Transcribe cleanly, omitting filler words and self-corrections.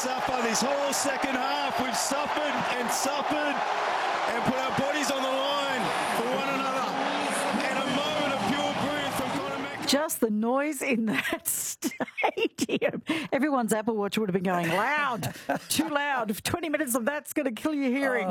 suffer this whole second half. We've suffered and put our bodies on the line for one another. And a moment of pure brilliance from Conor McNamara. Just the noise in that stadium. Everyone's Apple Watch would have been going loud, too loud. 20 minutes of that's going to kill your hearing.